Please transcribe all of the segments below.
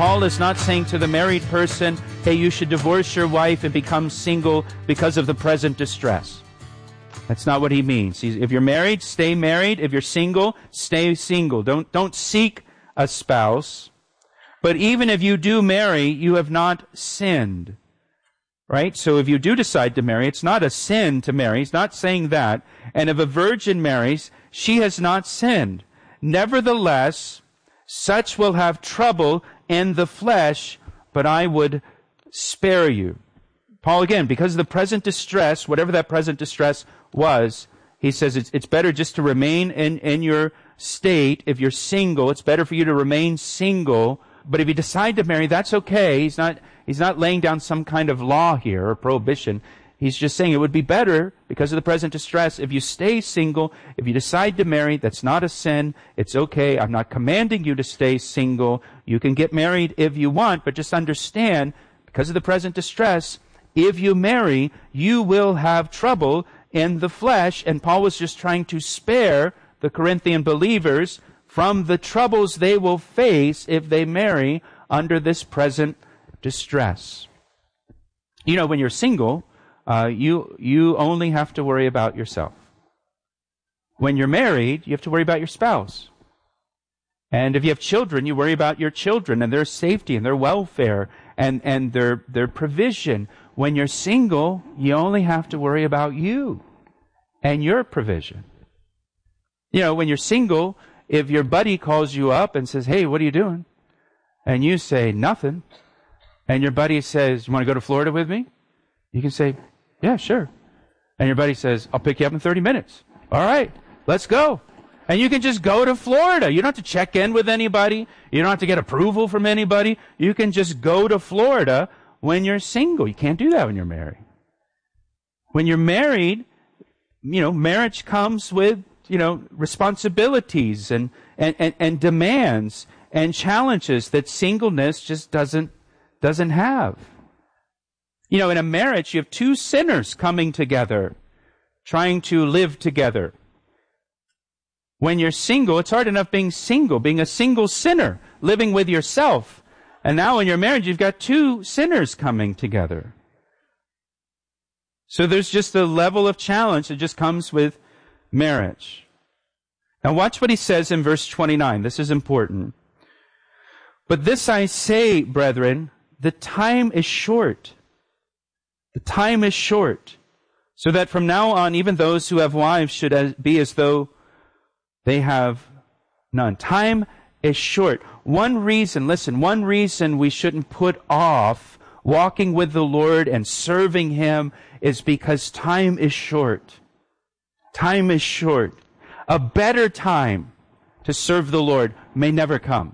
Paul is not saying to the married person, hey, you should divorce your wife and become single because of the present distress. That's not what he means. If you're married, stay married. If you're single, stay single. Don't seek a spouse. But even if you do marry, you have not sinned. Right? So if you do decide to marry, it's not a sin to marry. He's not saying that. And if a virgin marries, she has not sinned. Nevertheless, such will have trouble in the flesh, but I would spare you. Paul, again, because of the present distress, whatever that present distress was, he says it's better just to remain in your state. If you're single, it's better for you to remain single. But if you decide to marry, that's okay. He's not laying down some kind of law here or prohibition. He's just saying it would be better, because of the present distress, if you stay single. If you decide to marry, that's not a sin. It's okay. I'm not commanding you to stay single. You can get married if you want, but just understand, because of the present distress, if you marry, you will have trouble in the flesh. And Paul was just trying to spare the Corinthian believers from the troubles they will face if they marry under this present distress. You know, when you're single, you only have to worry about yourself. When you're married, you have to worry about your spouse. And if you have children, you worry about your children and their safety and their welfare and their provision. When you're single, you only have to worry about you and your provision. You know, when you're single, if your buddy calls you up and says, hey, what are you doing? And you say, nothing. And your buddy says, you want to go to Florida with me? You can say, yeah, sure. And your buddy says, I'll pick you up in 30 minutes. All right, let's go. And you can just go to Florida. You don't have to check in with anybody. You don't have to get approval from anybody. You can just go to Florida when you're single. You can't do that when you're married. When you're married, you know, marriage comes with, you know, responsibilities and demands and challenges that singleness just doesn't have. You know, in a marriage, you have two sinners coming together, trying to live together. When you're single, it's hard enough being a single sinner, living with yourself. And now in your marriage, you've got two sinners coming together. So there's just a level of challenge that just comes with marriage. Now watch what he says in verse 29. This is important. But this I say, brethren, the time is short. The time is short. So that from now on, even those who have wives should be as though they have none. Time is short. One reason we shouldn't put off walking with the Lord and serving Him is because time is short. Time is short. A better time to serve the Lord may never come,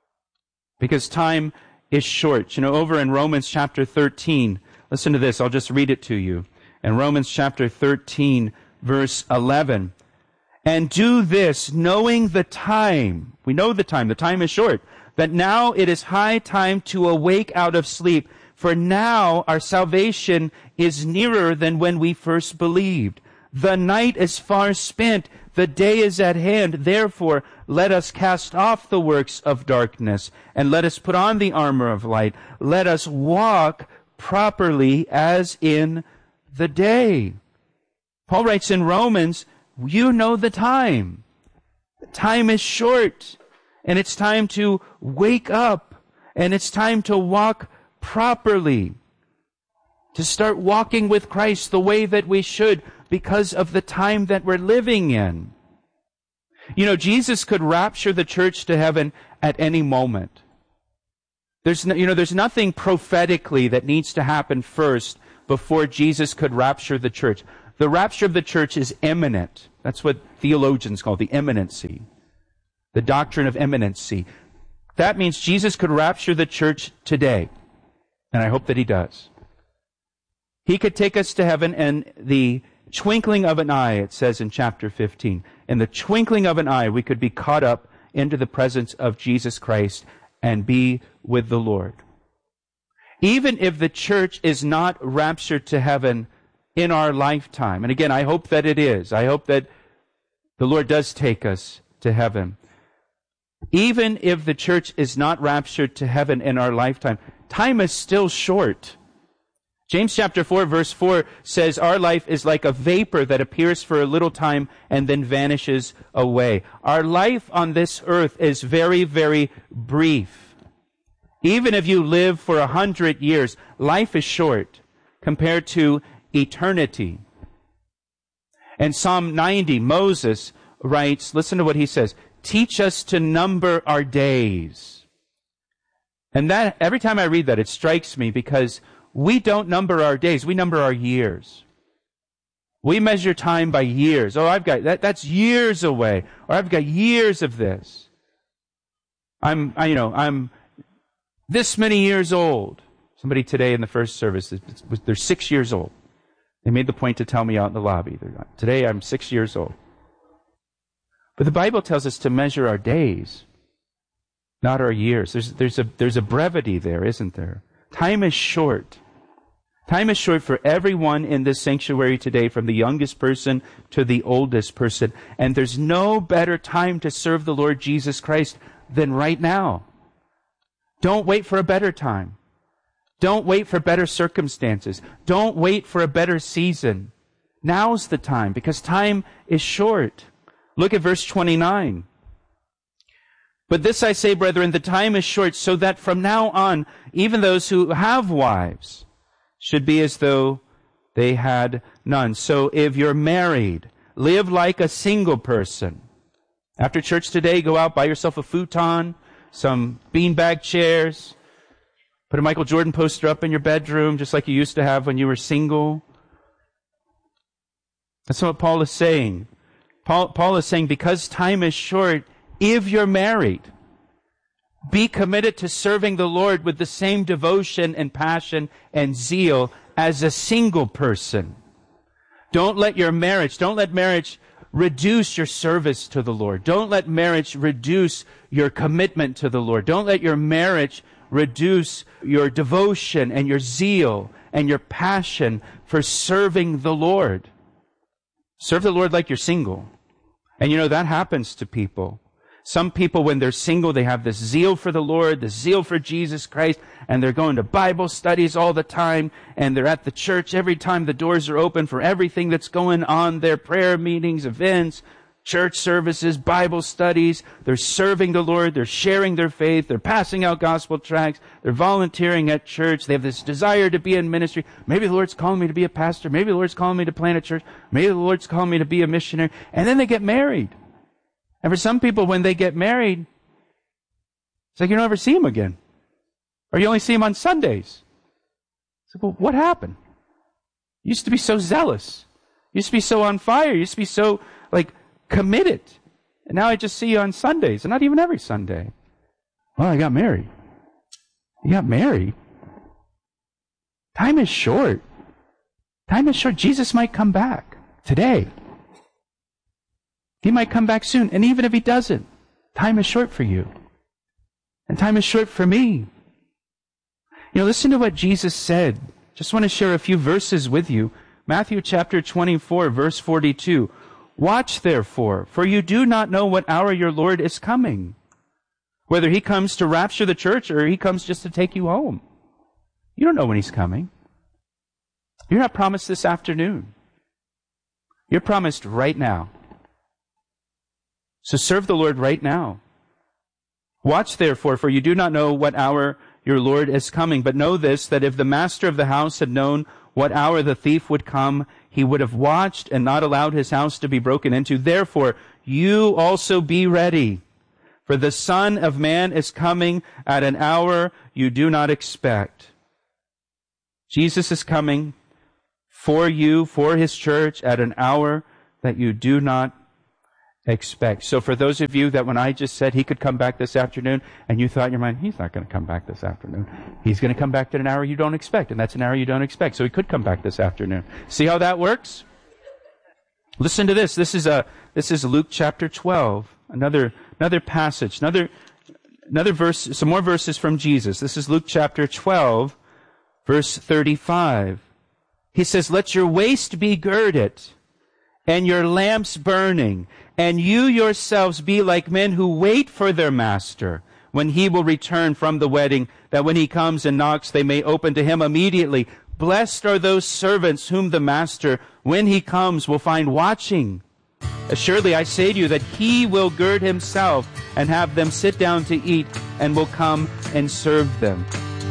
because time is short. You know, over in Romans chapter 13, listen to this. I'll just read it to you. In Romans chapter 13, verse 11. And do this, knowing the time. We know the time is short. That now it is high time to awake out of sleep. For now our salvation is nearer than when we first believed. The night is far spent, the day is at hand. Therefore, let us cast off the works of darkness, and let us put on the armor of light. Let us walk properly as in the day. Paul writes in Romans, you know the time. The time is short, and it's time to wake up, and it's time to walk properly, to start walking with Christ the way that we should, because of the time that we're living in. You know, Jesus could rapture the church to heaven at any moment. There's nothing prophetically that needs to happen first before Jesus could rapture the church. The rapture of the church is imminent. That's what theologians call the imminency. The doctrine of imminency. That means Jesus could rapture the church today. And I hope that He does. He could take us to heaven in the twinkling of an eye, it says in chapter 15. In the twinkling of an eye, we could be caught up into the presence of Jesus Christ and be with the Lord. Even if the church is not raptured to heaven in our lifetime, and again, I hope that it is. I hope that the Lord does take us to heaven. Even if the church is not raptured to heaven in our lifetime, time is still short. James chapter 4 verse 4 says our life is like a vapor that appears for a little time and then vanishes away. Our life on this earth is very, very brief. Even if you live for 100 years, life is short compared to eternity. In Psalm 90, Moses writes, listen to what he says, "Teach us to number our days." And that, every time I read that, it strikes me because we don't number our days, we number our years. We measure time by years. Oh, I've got, that's years away. Or I've got years of this. I'm this many years old. Somebody today in the first service, they're 6 years old. They made the point to tell me out in the lobby. Today I'm 6 years old. But the Bible tells us to measure our days, not our years. There's a brevity there, isn't there? Time is short. Time is short for everyone in this sanctuary today, from the youngest person to the oldest person. And there's no better time to serve the Lord Jesus Christ than right now. Don't wait for a better time. Don't wait for better circumstances. Don't wait for a better season. Now's the time, because time is short. Look at verse 29. "But this I say, brethren, the time is short, so that from now on, even those who have wives should be as though they had none." So if you're married, live like a single person. After church today, go out, buy yourself a futon, some beanbag chairs, put a Michael Jordan poster up in your bedroom, just like you used to have when you were single. That's what Paul is saying. Paul is saying, because time is short, if you're married, be committed to serving the Lord with the same devotion and passion and zeal as a single person. Don't let marriage reduce your service to the Lord. Don't let marriage reduce your commitment to the Lord. Don't let your marriage reduce your devotion and your zeal and your passion for serving the Lord. Serve the Lord like you're single. And that happens to people. Some people, when they're single, they have this zeal for the Lord, this zeal for Jesus Christ, and they're going to Bible studies all the time, and they're at the church every time the doors are open for everything that's going on there, prayer meetings, events, church services, Bible studies. They're serving the Lord, they're sharing their faith, they're passing out gospel tracts, they're volunteering at church, they have this desire to be in ministry. Maybe the Lord's calling me to be a pastor, maybe the Lord's calling me to plant a church, maybe the Lord's calling me to be a missionary, and then they get married. And for some people, when they get married, it's like you don't ever see them again. Or you only see them on Sundays. It's like, well, what happened? You used to be so zealous. You used to be so on fire. You used to be so, committed. And now I just see you on Sundays, and not even every Sunday. Well, I got married. You got married? Time is short. Time is short. Jesus might come back today. He might come back soon. And even if he doesn't, time is short for you. And time is short for me. Listen to what Jesus said. Just want to share a few verses with you. Matthew chapter 24, verse 42. "Watch therefore, for you do not know what hour your Lord is coming. Whether he comes to rapture the church or he comes just to take you home. You don't know when he's coming. You're not promised this afternoon. You're promised right now. So serve the Lord right now. Watch therefore, for you do not know what hour your Lord is coming. But know this, that if the master of the house had known what hour the thief would come, he would have watched and not allowed his house to be broken into. Therefore, you also be ready. For the Son of Man is coming at an hour you do not expect." Jesus is coming for you, for his church, at an hour that you do not expect. So for those of you that when I just said he could come back this afternoon, and you thought in your mind, he's not going to come back this afternoon. He's going to come back at an hour you don't expect, and that's an hour you don't expect. So he could come back this afternoon. See how that works? Listen to this. This is Luke chapter 12. Another passage, another verse, some more verses from Jesus. This is Luke chapter 12, verse 35. He says, "Let your waist be girded, and your lamps burning, and you yourselves be like men who wait for their master, when he will return from the wedding, that when he comes and knocks, they may open to him immediately. Blessed are those servants whom the master, when he comes, will find watching. Assuredly, I say to you that he will gird himself and have them sit down to eat, and will come and serve them.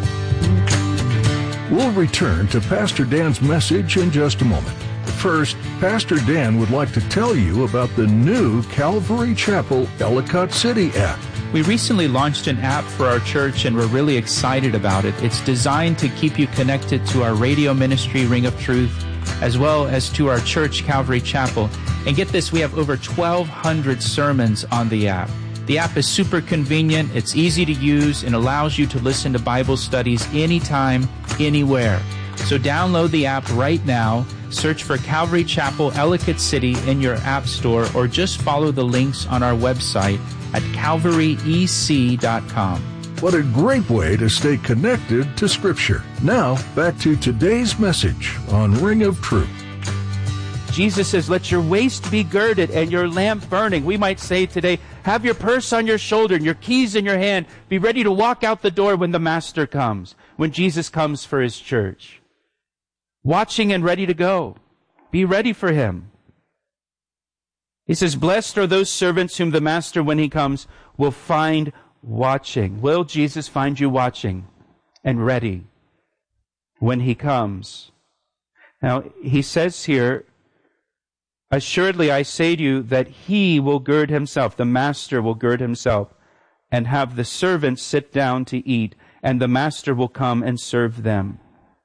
We'll return to Pastor Dan's message in just a moment. First, Pastor Dan would like to tell you about the new Calvary Chapel Ellicott City app. We recently launched an app for our church, and we're really excited about it. It's designed to keep you connected to our radio ministry, Ring of Truth, as well as to our church, Calvary Chapel. And get this, we have over 1,200 sermons on the app. The app is super convenient, it's easy to use, and allows you to listen to Bible studies anytime, anywhere. So download the app right now, search for Calvary Chapel Ellicott City in your app store, or just follow the links on our website at calvaryec.com. What a great way to stay connected to Scripture. Now, back to today's message on Ring of Truth. Jesus says, let your waist be girded and your lamp burning. We might say today, have your purse on your shoulder and your keys in your hand. Be ready to walk out the door when the Master comes, when Jesus comes for his church. Watching and ready to go. Be ready for him. He says, blessed are those servants whom the Master, when he comes, will find watching. Will Jesus find you watching and ready when he comes? Now, he says here, assuredly I say to you that he will gird himself, the Master will gird himself, and have the servants sit down to eat, and the Master will come and serve them.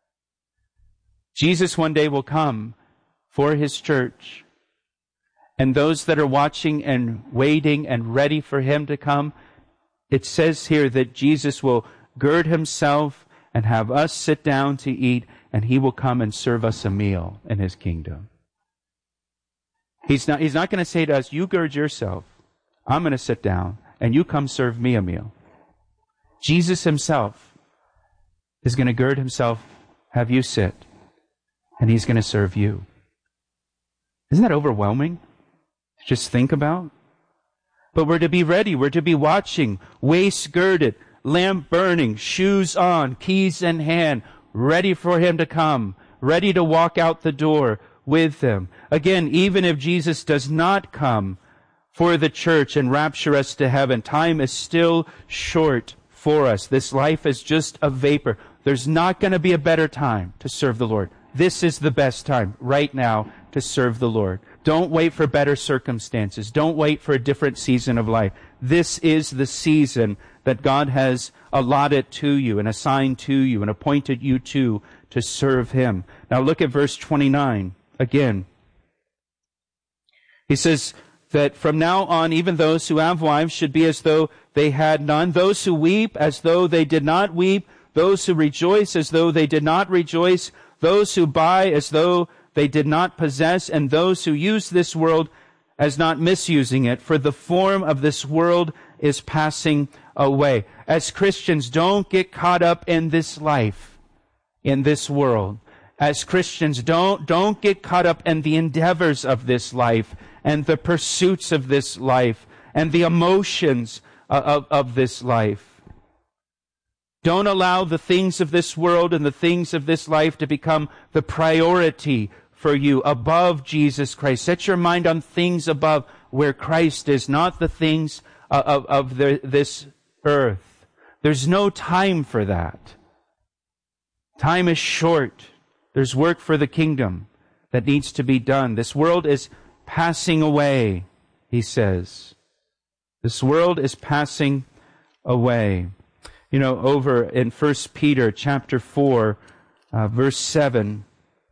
Jesus one day will come for his church. And those that are watching and waiting and ready for him to come, it says here that Jesus will gird himself and have us sit down to eat, and he will come and serve us a meal in his kingdom. He's not going to say to us, you gird yourself, I'm going to sit down, and you come serve me a meal. Jesus himself is going to gird himself, have you sit, and he's going to serve you. Isn't that overwhelming? Just think about. But we're to be ready. We're to be watching, waist girded, lamp burning, shoes on, keys in hand, ready for him to come, ready to walk out the door with him. Again, even if Jesus does not come for the church and rapture us to heaven, time is still short for us. This life is just a vapor. There's not going to be a better time to serve the Lord. This is the best time right now to serve the Lord. Don't wait for better circumstances. Don't wait for a different season of life. This is the season that God has allotted to you and assigned to you and appointed you to serve him. Now look at verse 29 again. He says that from now on, even those who have wives should be as though they had none. Those who weep as though they did not weep. Those who rejoice as though they did not rejoice. Those who buy as though they did not possess, and those who use this world as not misusing it, for the form of this world is passing away. As Christians, don't get caught up in this life, in this world. As Christians, don't get caught up in the endeavors of this life and the pursuits of this life and the emotions of this life. Don't allow the things of this world and the things of this life to become the priority for you above Jesus Christ. Set your mind on things above where Christ is, not the things of this earth. There's no time for that. Time is short. There's work for the kingdom that needs to be done. This world is passing away, he says. This world is passing away. You know, over in 1 Peter chapter 4, verse 7,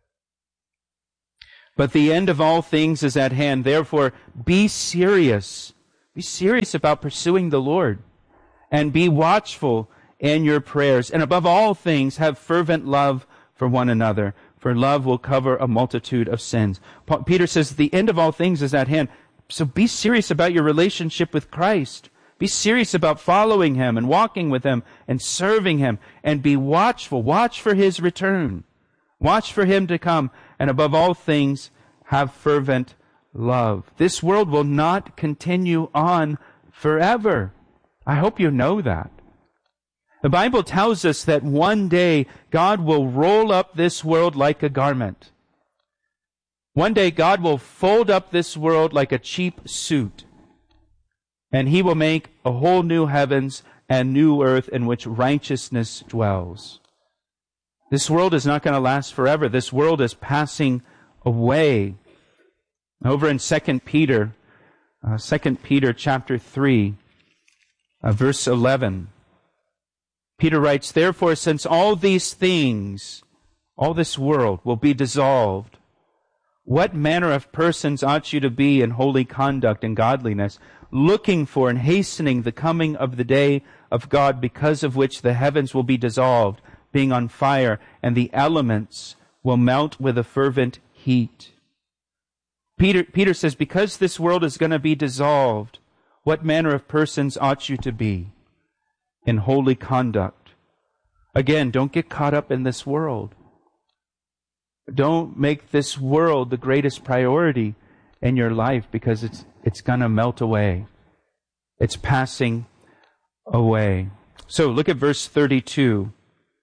but the end of all things is at hand. Therefore, be serious. Be serious about pursuing the Lord. And be watchful in your prayers. And above all things, have fervent love for one another. For love will cover a multitude of sins. Peter says the end of all things is at hand. So be serious about your relationship with Christ. Be serious about following him and walking with him and serving him. And be watchful. Watch for his return. Watch for him to come. And above all things, have fervent love. This world will not continue on forever. I hope you know that. The Bible tells us that one day God will roll up this world like a garment. One day God will fold up this world like a cheap suit. And He will make a whole new heavens and new earth in which righteousness dwells. This world is not going to last forever. This world is passing away. Over in 2 Peter chapter 3, verse 11, Peter writes, "Therefore, since all these things, all this world will be dissolved, what manner of persons ought you to be in holy conduct and godliness, looking for and hastening the coming of the day of God, because of which the heavens will be dissolved, being on fire, and the elements will melt with a fervent heat." Peter says, because this world is going to be dissolved, what manner of persons ought you to be in holy conduct? Again, don't get caught up in this world. Don't make this world the greatest priority in your life, because it's going to melt away. It's passing away. So look at verse 32.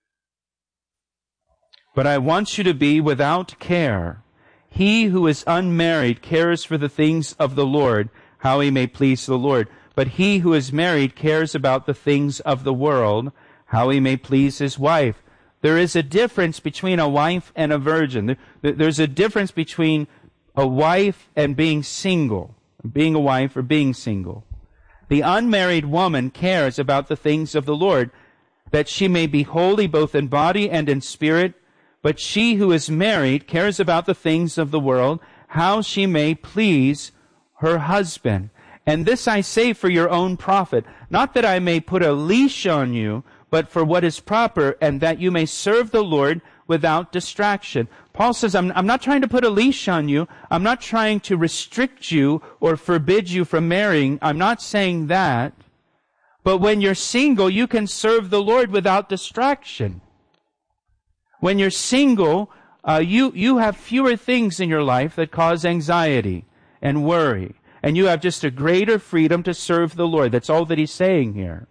"But I want you to be without care. He who is unmarried cares for the things of the Lord, how he may please the Lord. But he who is married cares about the things of the world, how he may please his wife." There is a difference between a wife and a virgin. There's a difference between a wife and being single, being a wife or being single. The unmarried woman cares about the things of the Lord, that she may be holy both in body and in spirit. But she who is married cares about the things of the world, how she may please her husband. And this I say for your own profit, not that I may put a leash on you, but for what is proper, and that you may serve the Lord without distraction. Paul says, I'm not trying to put a leash on you. I'm not trying to restrict you or forbid you from marrying. I'm not saying that. But when you're single, you can serve the Lord without distraction. When you're single, you have fewer things in your life that cause anxiety and worry. And you have just a greater freedom to serve the Lord. That's all that he's saying here.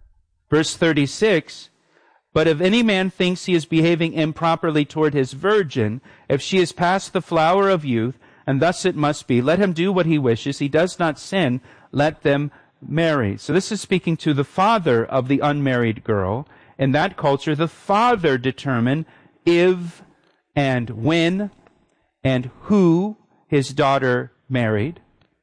Verse 36, "But if any man thinks he is behaving improperly toward his virgin, if she is past the flower of youth, and thus it must be, let him do what he wishes. He does not sin. Let them marry." So this is speaking to the father of the unmarried girl. In that culture, the father determined if and when and who his daughter married.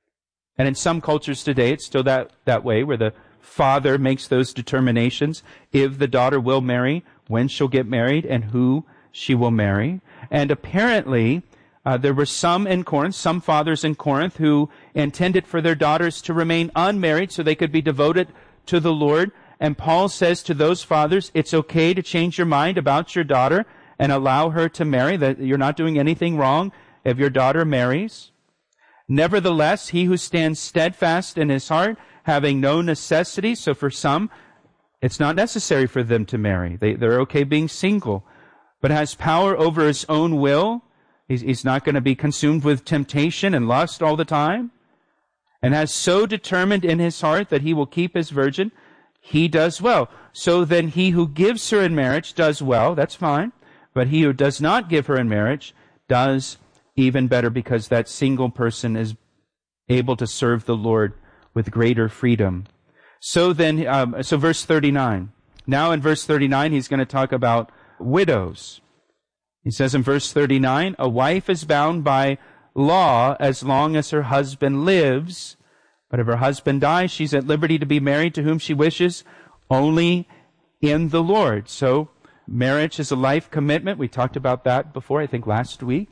And in some cultures today, it's still that way, where the father makes those determinations if the daughter will marry, when she'll get married, and who she will marry. And apparently, there were some fathers in Corinth who intended for their daughters to remain unmarried so they could be devoted to the Lord. And Paul says to those fathers, it's okay to change your mind about your daughter and allow her to marry, that you're not doing anything wrong if your daughter marries. Nevertheless, he who stands steadfast in his heart, having no necessity. So for some, it's not necessary for them to marry. They're okay being single, but has power over his own will. He's not going to be consumed with temptation and lust all the time, and has so determined in his heart that he will keep his virgin. He does well. So then he who gives her in marriage does well. That's fine. But he who does not give her in marriage does even better, because that single person is able to serve the Lord with greater freedom. So then, verse 39. Now in verse 39, he's going to talk about widows. He says in verse 39, "A wife is bound by law as long as her husband lives. But if her husband dies, she's at liberty to be married to whom she wishes, only in the Lord." So marriage is a life commitment. We talked about that before, I think last week.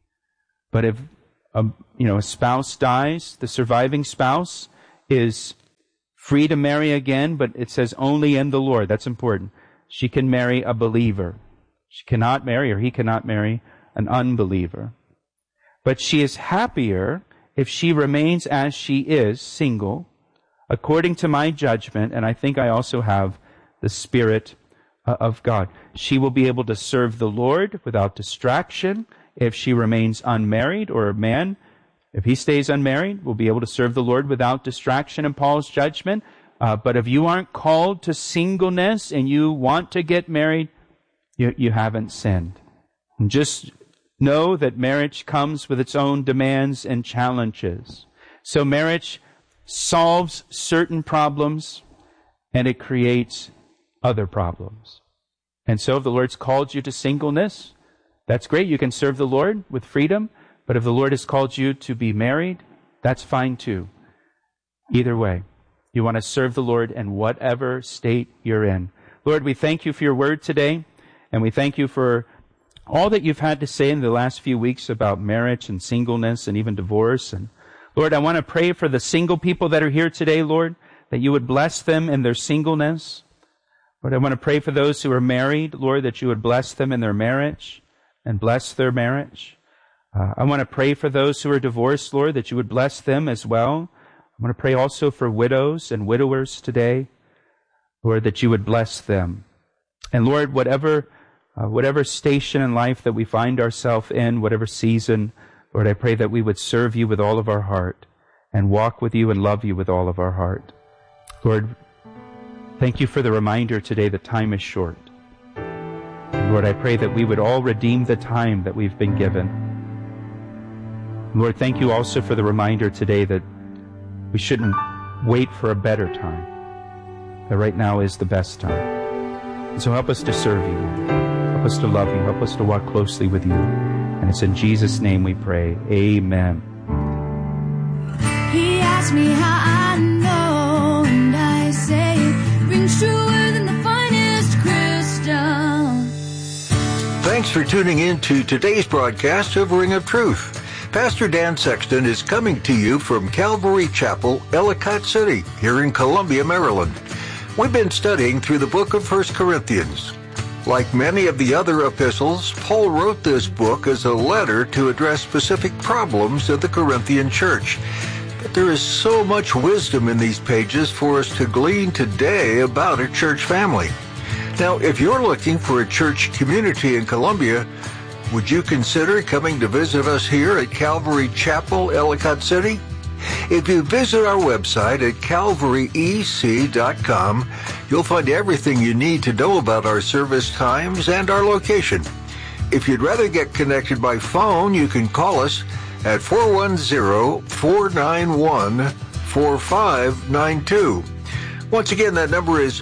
But if a spouse dies, the surviving spouse is free to marry again, but it says only in the Lord. That's important. She can marry a believer. She cannot marry, or he cannot marry, an unbeliever. But she is happier if she remains as she is, single, according to my judgment, and I think I also have the Spirit of God. She will be able to serve the Lord without distraction if she remains unmarried, or a man If he stays unmarried, we'll be able to serve the Lord without distraction in Paul's judgment. But if you aren't called to singleness and you want to get married, you haven't sinned. And just know that marriage comes with its own demands and challenges. So marriage solves certain problems and it creates other problems. And so if the Lord's called you to singleness, that's great. You can serve the Lord with freedom. But if the Lord has called you to be married, that's fine too. Either way, you want to serve the Lord in whatever state you're in. Lord, we thank you for your word today, and we thank you for all that you've had to say in the last few weeks about marriage and singleness and even divorce. And Lord, I want to pray for the single people that are here today, Lord, that you would bless them in their singleness. Lord, I want to pray for those who are married, Lord, that you would bless them in their marriage and bless their marriage. I want to pray for those who are divorced, Lord, that you would bless them as well. I want to pray also for widows and widowers today, Lord, that you would bless them. And Lord, whatever station in life that we find ourselves in, whatever season, Lord, I pray that we would serve you with all of our heart and walk with you and love you with all of our heart. Lord, thank you for the reminder today that time is short. And Lord, I pray that we would all redeem the time that we've been given. Lord, thank you also for the reminder today that we shouldn't wait for a better time, that right now is the best time. And so help us to serve you, Lord. Help us to love you. Help us to walk closely with you. And it's in Jesus' name we pray. Amen. He asked me how I know, and I say it rings truer than the finest crystal. Thanks for tuning in to today's broadcast of Ring of Truth. Pastor Dan Sexton is coming to you from Calvary Chapel, Ellicott City, here in Columbia, Maryland. We've been studying through the book of 1 Corinthians. Like many of the other epistles, Paul wrote this book as a letter to address specific problems of the Corinthian church. But there is so much wisdom in these pages for us to glean today about a church family. Now, if you're looking for a church community in Columbia, would you consider coming to visit us here at Calvary Chapel, Ellicott City? If you visit our website at calvaryec.com, you'll find everything you need to know about our service times and our location. If you'd rather get connected by phone, you can call us at 410-491-4592. Once again, that number is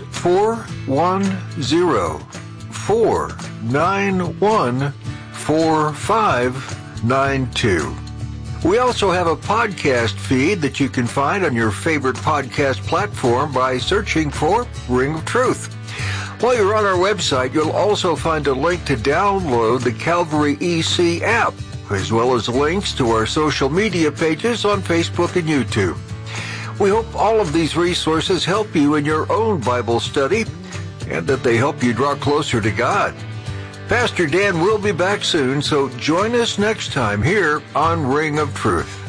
410-491-4592. We also have a podcast feed that you can find on your favorite podcast platform by searching for Ring of Truth. While you're on our website, you'll also find a link to download the Calvary EC app, as well as links to our social media pages on Facebook and YouTube. We hope all of these resources help you in your own Bible study and that they help you draw closer to God. Pastor Dan will be back soon, so join us next time here on Ring of Truth.